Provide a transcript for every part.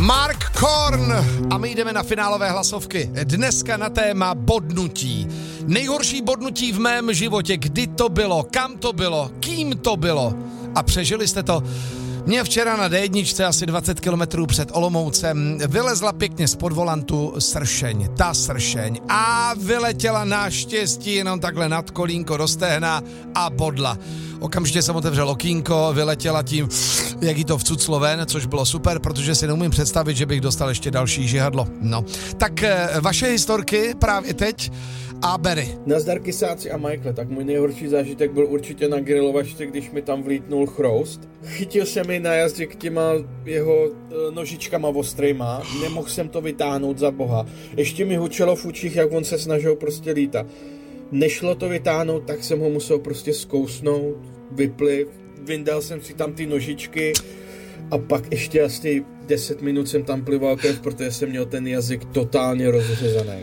Mark Korn a my jdeme na finálové hlasovky. Dneska na téma bodnutí. Nejhorší bodnutí v mém životě. Kdy to bylo, kam to bylo, kým to bylo. A přežili jste to? Mě včera na D1 asi 20 kilometrů před Olomoucem vylezla pěkně spod volantu sršeň, ta sršeň a vyletěla naštěstí jenom takhle nad kolínko do stehna a bodla. Okamžitě jsem otevřel okýnko, vyletěla tím, jak jí to vcuclo ven, což bylo super, protože si neumím představit, že bych dostal ještě další žihadlo. No, tak vaše historky právě teď a Berry. Nazdar kysáci a Michael, tak můj nejhorší zážitek byl určitě na grilovačce, když mi tam vlítnul chroust. Chytil jsem jej na jazdě k těma jeho nožičkama ostrejma, nemohl jsem to vytáhnout za boha. Ještě mi hučelo v učích, jak on se snažil prostě lítat. Nešlo to vytáhnout, tak jsem ho musel prostě zkousnout, vypliv, vyndal jsem si tam ty nožičky a pak ještě asi 10 minut jsem tam plival krev, protože jsem měl ten jazyk totálně rozřezaný.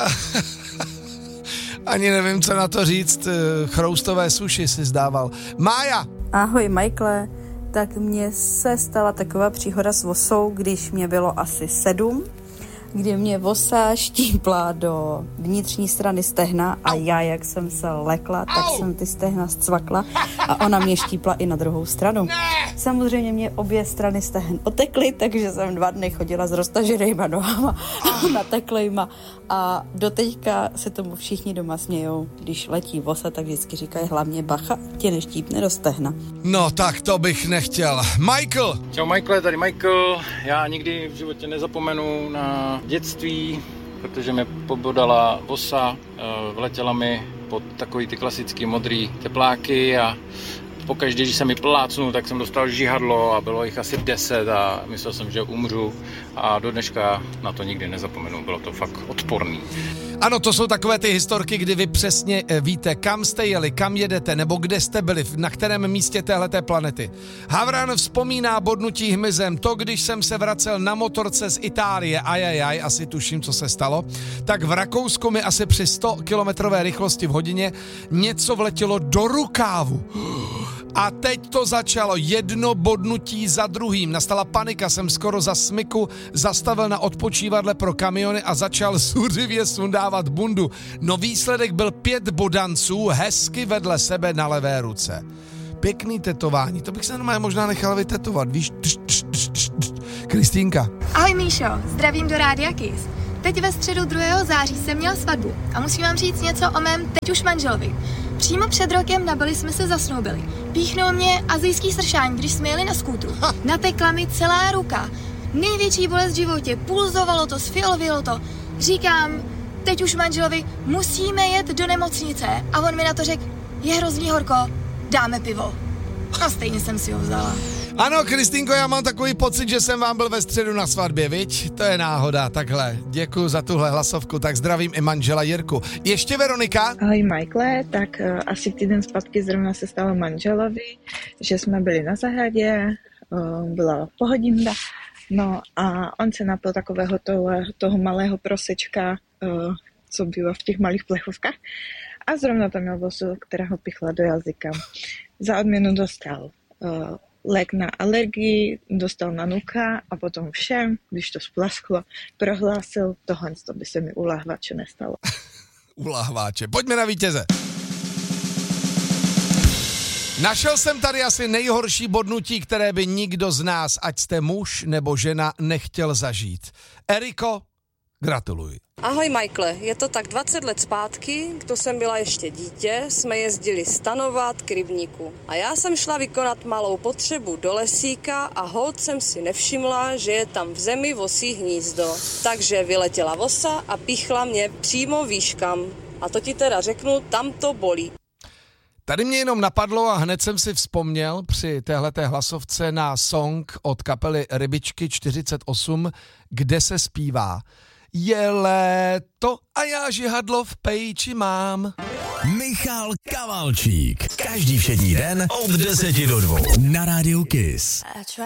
Ani nevím, co na to říct, chroustové suši si zdával. Mája! Ahoj Michaele, tak mně se stala taková příhoda s vosou, když mě bylo asi 7, kdy mě vosa štípla do vnitřní strany stehna a já, jak jsem se lekla, tak jsem ty stehna zcvakla a ona mě štípla i na druhou stranu. Samozřejmě mě obě strany stehen otekly, takže jsem 2 dny chodila s roztaženýma nohama a nateklejma a doteďka se tomu všichni doma smějou. Když letí vosa, tak vždycky říkají hlavně bacha, tě neštípne do stehna. No tak to bych nechtěl. Michael! Čau Michael, tady Michael. Já nikdy v životě nezapomenu na dětství, protože mě pobodala vosa, vletěla mi pod takový ty klasický modrý tepláky a pokaždé, když jsem mi plácnul, tak jsem dostal žihadlo a bylo jich asi 10 a myslel jsem, že umřu a do dneška na to nikdy nezapomenu, bylo to fakt odporný. Ano, to jsou takové ty historky, kdy vy přesně víte, kam jste jeli, kam jedete, nebo kde jste byli, na kterém místě téhleté planety. Havran vzpomíná bodnutí hmyzem, to, když jsem se vracel na motorce z Itálie, ajajaj, asi tuším, co se stalo, tak v Rakousku mi asi při 100 kilometrové rychlosti v hodině něco vletělo do rukávu. A teď to začalo, jedno bodnutí za druhým. Nastala panika, jsem skoro za smyku zastavil na odpočívadle pro kamiony a začal zuřivě sundávat bundu. No výsledek byl 5 bodanců hezky vedle sebe na levé ruce. Pěkný tetování, to bych se normálně možná nechal vytetovat, víš? Kristýnka. Ahoj Míšo, zdravím do Rádia Kiss. Teď ve středu 2. září jsem měla svatbu a musím vám říct něco o mém teď už manželovi. Přímo před rokem na Bali jsme se zasnoubili. Píchnul mě asijský sršáň, když jsme jeli na skútru. Natekla mi celá ruka. Největší bolest v životě, pulzovalo to, sfialovělo to. Říkám, teď už manželovi, musíme jet do nemocnice. A on mi na to řekl, je hrozný horko, dáme pivo. A stejně jsem si ho vzala. Ano, Kristýnko, já mám takový pocit, že jsem vám byl ve středu na svatbě, viď? To je náhoda, takhle. Děkuju za tuhle hlasovku, tak zdravím i manžela Jirku. Ještě Veronika? Ahoj Michaele, tak asi týden zpátky zrovna se stalo manželovi, že jsme byli na zahradě, byla pohodinda, no a on se napil takového toho malého prosečka, co bývá v těch malých plechovkách a zrovna tam měl vosu, která ho pichla do jazyka. Za odměnu dostal lék na alergii, dostal na nuka a potom všem, když to splasklo, prohlásil, tohle to by se mi u lahváče nestalo. U lahváče. Pojďme na vítěze. Našel jsem tady asi nejhorší bodnutí, které by nikdo z nás, ať jste muž nebo žena, nechtěl zažít. Eriko, gratuluj. Ahoj Michaele, je to tak 20 let zpátky, to jsem byla ještě dítě, jsme jezdili stanovat k rybníku. A já jsem šla vykonat malou potřebu do lesíka a holt jsem si nevšimla, že je tam v zemi vosí hnízdo. Takže vyletěla vosa a píchla mě přímo výškam. A to ti teda řeknu, tam to bolí. Tady mě jenom napadlo a hned jsem si vzpomněl při téhleté hlasovce na song od kapely Rybičky 48, kde se zpívá: je léto a já žihadlo v péči mám. Michal Kavalčík. Každý všední den od 10 do 2 na Rádiu Kiss.